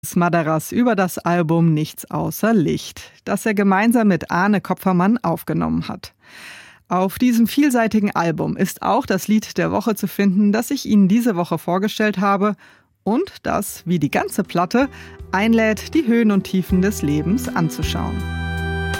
Smaderas über das Album Nichts außer Licht, das er gemeinsam mit Arne Kopfermann aufgenommen hat. Auf diesem vielseitigen Album ist auch das Lied der Woche zu finden, das ich Ihnen diese Woche vorgestellt habe und das, wie die ganze Platte, einlädt, die Höhen und Tiefen des Lebens anzuschauen.